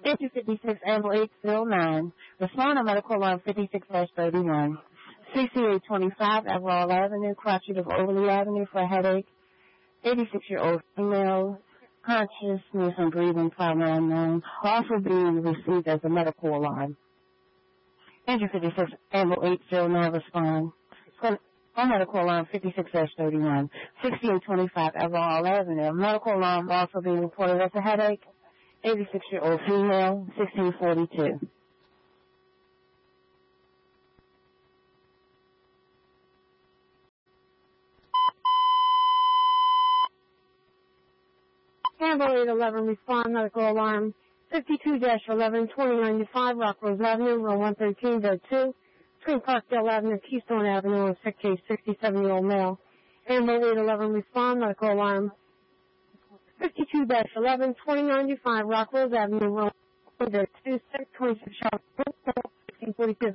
Entry 56, Amble 809. Respond on medical line 56-31. 6825 Everall Avenue, Crotchet of Overly Avenue for a headache. 86-year-old female, consciousness and breathing problem unknown, also being received as a medical alarm. Entry 56, Amble 809, respond. On medical alarm 56-31. 6825 Everall Avenue. Medical alarm also being reported as a headache. 86-year-old female, 1642. Amble 811, respond, medical alarm 52-11, 2095 Rock Rose Avenue, row 113, bed 2, between Parkdale Avenue, Keystone Avenue, and sick case 67-year-old male. Amble 811, respond, medical alarm 52-11, 2095 Rock Rose Avenue, row 113, bed 2, 26 Sharp, 1642.